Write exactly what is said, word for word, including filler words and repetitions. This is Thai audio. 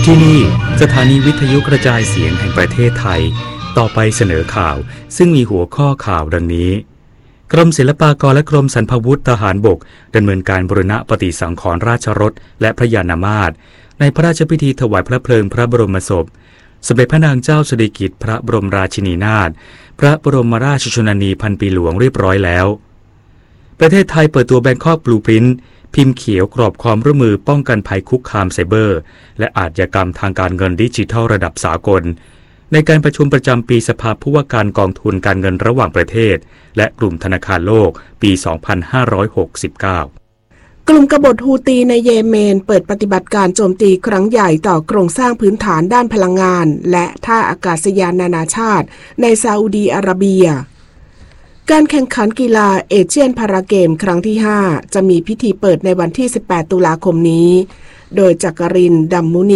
ที่นี่สถานีวิทยุกระจายเสียงแห่งประเทศไทยต่อไปเสนอข่าวซึ่งมีหัวข้อข่าวดังนี้กรมศิลปากรและกรมสรรพาวุธทหารบกดำเนินการบูรณะปฏิสังขรณ์ราชรถและพระยานามาตรในพระราชพิธีถวายพระเพลิงพระบรมศพสมเด็จพระนางเจ้าสิริกิติ์พระบรมราชินีนาถพระบรมราชชนนีพันปีหลวงเรียบร้อยแล้วประเทศไทยเปิดตัว Bangkok Blueprint พิมพ์เขียวกรอบความร่วมมือป้องกันภัยคุกคามไซเบอร์และอาชญากรรมทางการเงินดิจิทัลระดับสากลในการประชุมประจำปีสภาผู้ว่าการกองทุนการเงินระหว่างประเทศและกลุ่มธนาคารโลกปี สองพันห้าร้อยหกสิบเก้ากลุ่มกบฏฮูตีในเยเมนเปิดปฏิบัติการโจมตีครั้งใหญ่ต่อโครงสร้างพื้นฐานด้านพลังงานและท่าอากาศยานนานาชาติในซาอุดีอาระเบียการแข่งขันกีฬาเอเชียนพาราเกมครั้งที่ห้าจะมีพิธีเปิดในวันที่สิบแปดตุลาคมนี้โดยจักรินทร์ ดำมุนี